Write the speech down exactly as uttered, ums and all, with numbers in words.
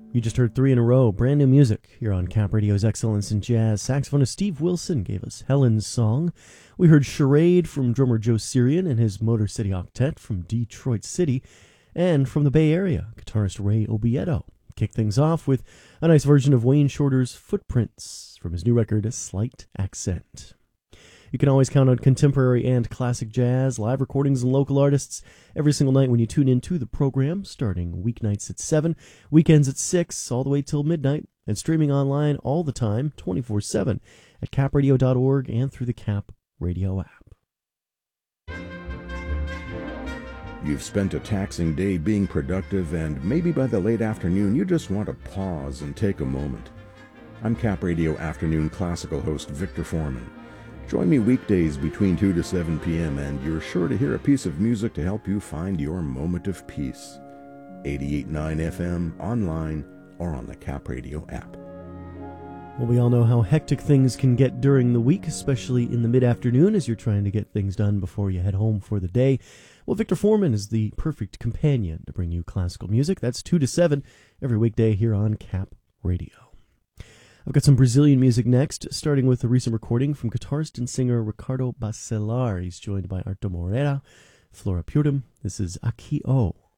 You just heard three in a row, brand new music here on Cap Radio's Excellence in Jazz. Saxophonist Steve Wilson gave us Helen's Song. We heard Charade from drummer Joe Sirian and his Motor City Octet from Detroit City. And from the Bay Area, guitarist Ray Obiedo. Kick things off with a nice version of Wayne Shorter's Footprints from his new record, Slight Accent. You can always count on contemporary and classic jazz, live recordings, and local artists every single night when you tune in to the program, starting weeknights at seven, weekends at six, all the way till midnight, and streaming online all the time, twenty-four seven, at cap radio dot org and through the Cap Radio app. You've spent a taxing day being productive, and maybe by the late afternoon you just want to pause and take a moment. I'm Cap Radio Afternoon Classical host Victor Foreman. Join me weekdays between two to seven p.m. and you're sure to hear a piece of music to help you find your moment of peace. eighty-eight point nine F M, online, or on the Cap Radio app. Well, we all know how hectic things can get during the week, especially in the mid-afternoon as you're trying to get things done before you head home for the day. Well, Victor Foreman is the perfect companion to bring you classical music. That's two to seven every weekday here on Cap Radio. I've got some Brazilian music next, starting with a recent recording from guitarist and singer Ricardo Bacelar. He's joined by Artur Moreira, Flora Purim. This is Aqui O.